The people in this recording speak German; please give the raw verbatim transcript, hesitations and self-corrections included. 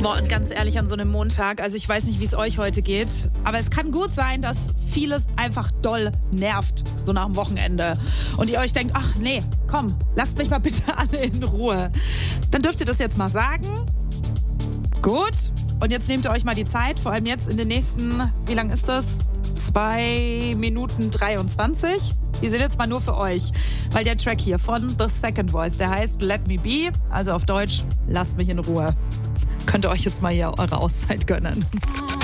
Boah, und ganz ehrlich, an so einem Montag, also ich weiß nicht, wie es euch heute geht, aber es kann gut sein, dass vieles einfach doll nervt, so nach dem Wochenende. Und ihr euch denkt, ach nee, komm, lasst mich mal bitte alle in Ruhe. Dann dürft ihr das jetzt mal sagen. Gut. Und jetzt nehmt ihr euch mal die Zeit, vor allem jetzt in den nächsten, wie lang ist das? zwei Minuten dreiundzwanzig. Die sind jetzt mal nur für euch, weil der Track hier von The Second Voice, der heißt Let Me Be, also auf Deutsch, lasst mich in Ruhe. Könnt ihr euch jetzt mal hier eure Auszeit gönnen.